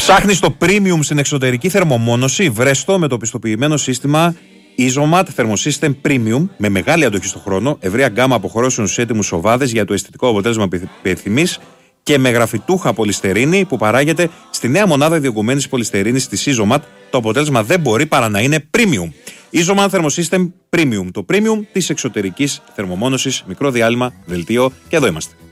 Ψάχνεις το premium στην εξωτερική θερμομόνωση? Βρες το με το πιστοποιημένο σύστημα Isomat Thermosystem Premium με μεγάλη αντοχή στον χρόνο, ευρεία γκάμα αποχωρώσεων στους έτοιμους οβάδες για το αισθητικό αποτέλεσμα που επιθυμείς και με γραφιτούχα πολυστερίνη που παράγεται στη νέα μονάδα διογκωμένης πολυστερίνης της Isomat. Το αποτέλεσμα δεν μπορεί παρά να είναι premium. Isomat Thermosystem Premium, το premium της εξωτερικής θερμομόνωσης. Μικρό διάλειμμα, δελτίο και εδώ είμαστε.